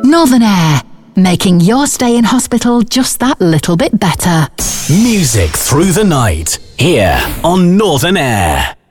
Northern Air, making your stay in hospital just that little bit better. Music through the night, here on Northern Air.